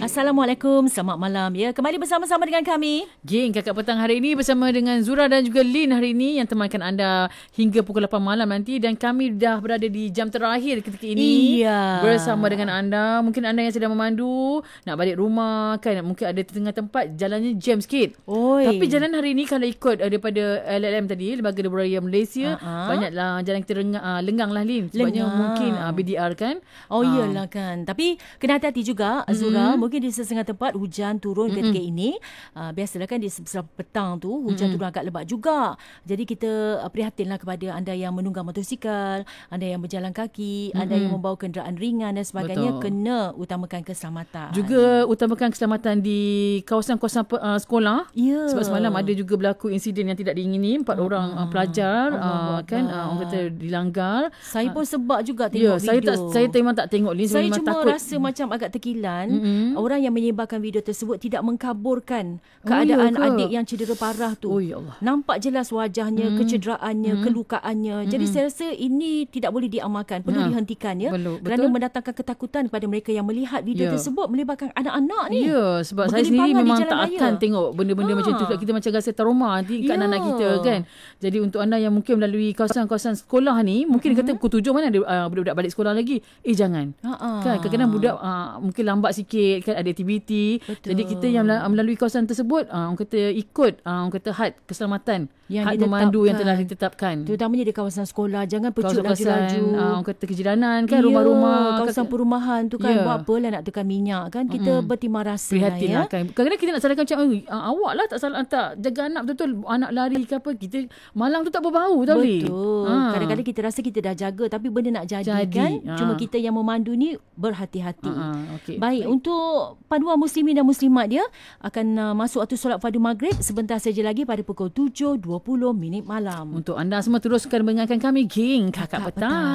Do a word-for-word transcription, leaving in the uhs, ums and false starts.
Assalamualaikum, selamat malam ya. Kembali bersama-sama dengan kami Geng Kakak Petang hari ini bersama dengan Zura dan juga Lin hari ini yang temankan anda hingga pukul lapan malam nanti, dan kami dah berada di jam terakhir ketika ini Iya. bersama dengan anda. Mungkin anda yang sedang memandu nak balik rumah kan, mungkin ada tengah tempat jalannya jam sikit. Oi. Tapi jalan hari ini kalau ikut uh, daripada L L M tadi, Lembaga Lebuh Raya Malaysia, uh-huh. banyaklah jalan kita rengang, uh, lenggang lah Lin. Sebabnya Lengang. mungkin uh, B D R kan. Oh iyalah kan. Tapi kena hati-hati juga Azura. Mm-hmm. Mungkin di setengah tempat hujan turun mm-hmm. ketika ini. Uh, biasalah kan di sebelah petang tu hujan mm-hmm. turun agak lebat juga. Jadi kita uh, prihatinlah kepada anda yang menunggang motosikal, anda yang berjalan kaki, mm-hmm. anda yang membawa kenderaan ringan dan sebagainya. Betul. Kena utamakan keselamatan. Juga utamakan keselamatan di kawasan-kawasan uh, sekolah. Ya. Sebab semalam ada juga berlaku insiden yang tidak diingini. Empat mm-hmm. orang uh, pelajar uh, kan uh, orang kata dilanggar. Saya pun sebab juga ya, tengok saya video. Tak, saya memang tak tengok Lin. Saya memang cuma takut. rasa macam agak terkilan. Mm-hmm. Orang yang menyebarkan video tersebut tidak mengkaburkan keadaan oh, ya adik yang cedera parah tu. Oh ya Allah. Nampak jelas wajahnya, mm-hmm. kecederaannya, mm-hmm. kelukaannya. Mm-hmm. Jadi saya rasa ini tidak boleh diamalkan, perlu ha. dihentikan ya. Belum, kerana mendatangkan ketakutan kepada mereka yang melihat video ya. tersebut melibatkan anak-anak ni. Ya, sebab saya sendiri memang tak raya. akan tengok benda-benda ha. macam tu. Kita macam rasa trauma nanti kat ya. anak kita kan. Jadi untuk anda yang mungkin melalui kawasan-kawasan sekolah ni, mungkin mm-hmm. dia kata pukul tujuh mana ada uh, budak-budak balik sekolah lagi. Eh jangan. Ha-ha. Kan kadang-kadang budak uh, mungkin lambat sikit kan, ada aktiviti. Betul. Jadi kita yang melalui kawasan tersebut, uh, orang kata ikut, uh, orang kata had keselamatan, yang had memandu yang telah ditetapkan. Terutamanya di kawasan sekolah, jangan pecut laju-laju. Uh, orang kata kejiranan kan, ya, rumah-rumah. Kawasan kata, perumahan tu kan, ya. buat apalah nak tekan minyak kan. Kita mm-hmm. bertimbang rasa prihatin lah ya. Kan. Kadang-kadang kita nak salahkan macam, uh, awak lah tak salah, tak jaga anak betul-betul, anak lari ke apa. Kita malang tu tak berbau tau. Betul. Ha. Kadang-kadang kita rasa kita dah jaga, tapi benda nak jadi, jadi kan. Ha. Cuma kita yang memandu ni berhati-hati. Ha. Okay. Baik, Baik, untuk paduan muslimin dan muslimat dia akan uh, masuk waktu solat fardu maghrib sebentar saja lagi pada pukul tujuh dua puluh minit malam. Untuk anda semua teruskan mendengarkan kami, Geng Kakak, Kakak Petang. Petang.